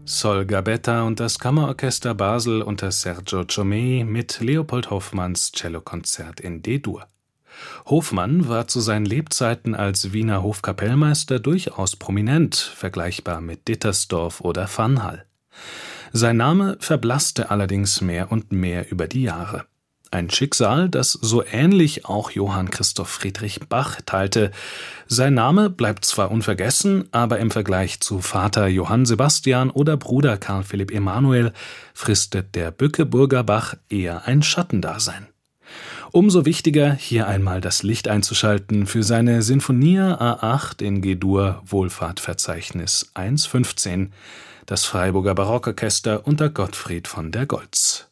Sol Gabetta und das Kammerorchester Basel unter Sergio Ciomei mit Leopold Hoffmanns Cellokonzert in D-Dur. Hofmann war zu seinen Lebzeiten als Wiener Hofkapellmeister durchaus prominent, vergleichbar mit Dittersdorf oder Vanhall. Sein Name verblasste allerdings mehr und mehr über die Jahre. Ein Schicksal, das so ähnlich auch Johann Christoph Friedrich Bach teilte. Sein Name bleibt zwar unvergessen, aber im Vergleich zu Vater Johann Sebastian oder Bruder Karl Philipp Emanuel fristet der Bückeburger Bach eher ein Schattendasein. Umso wichtiger, hier einmal das Licht einzuschalten für seine Sinfonia A8 in G-Dur Wohlfahrtverzeichnis 1.15, das Freiburger Barockorchester unter Gottfried von der Goltz.